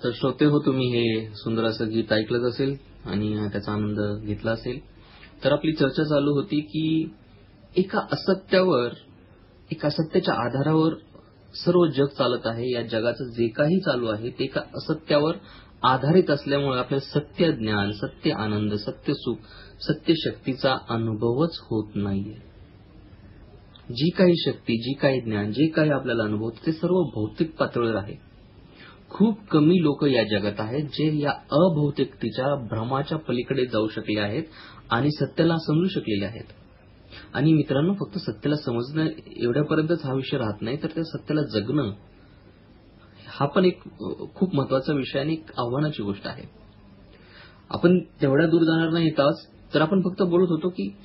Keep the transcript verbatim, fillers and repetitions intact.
तर श्रोते हो, तुम्ही हे सुंदर असं गीत ऐकलंच असेल आणि त्याचा आनंद घेतला असेल. तर आपली चर्चा चालू होती की एका असत्यावर, एका असत्याच्या आधारावर सर्व जग चालत आहे. या जगाचं जे काही चालू आहे ते एका असत्यावर आधारित असल्यामुळे आपल्याला सत्य ज्ञान, सत्य आनंद, सत्य सुख, सत्य शक्तीचा अनुभवच होत नाहीये. जी काही शक्ती, जी काही ज्ञान, जे काही आपल्याला अनुभवतं ते सर्व भौतिक पातळीवर आहे. खूप कमी लोक या जगात आहेत जे या अभौतिकतेच्या भ्रमाच्या पलीकडे जाऊ शकले आहेत आणि सत्याला समजू शकलेले आहेत. आणि मित्रांनो, फक्त सत्याला समजणं एवढ्यापर्यंतच हा विषय राहत नाही, तर त्या सत्याला जगणं हा पण एक खूप महत्वाचा विषय आणि एक आव्हानाची गोष्ट आहे. आपण तेवढ्या दूर जाणार नाही. तास तर आपण फक्त बोलत होतो की